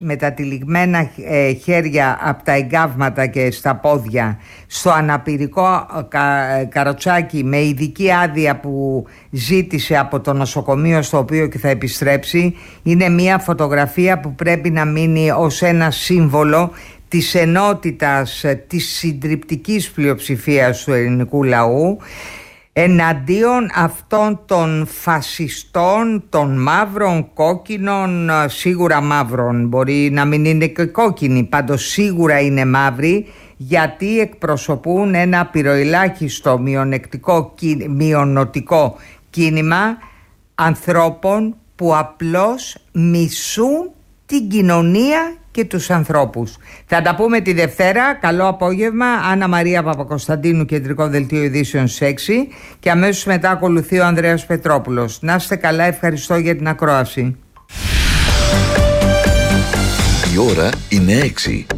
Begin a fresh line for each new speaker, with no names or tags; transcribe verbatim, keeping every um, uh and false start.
με τα τυλιγμένα ε, χέρια από τα εγκάβματα και στα πόδια στο αναπηρικό κα, καροτσάκι με ειδική άδεια που ζήτησε από το νοσοκομείο στο οποίο και θα επιστρέψει, είναι μια φωτογραφία που πρέπει να μείνει ως ένα σύμβολο της ενότητας, της συντριπτικής πλειοψηφίας του ελληνικού λαού εναντίον αυτών των φασιστών, των μαύρων, κόκκινων, σίγουρα μαύρων, μπορεί να μην είναι και κόκκινοι, πάντως σίγουρα είναι μαύροι, γιατί εκπροσωπούν ένα απειροελάχιστο μειονεκτικό, μειονοτικό κίνημα ανθρώπων που απλώς μισούν την κοινωνία και τους ανθρώπους. Θα τα πούμε τη Δευτέρα. Καλό απόγευμα. Άννα Μαρία Παπακοσταντίνου, κεντρικό δελτίο ειδήσεων έξι, και αμέσως μετά ακολουθεί ο Ανδρέας Πετρόπουλος. Να είστε καλά, ευχαριστώ για την ακρόαση.
Η ώρα είναι έξι.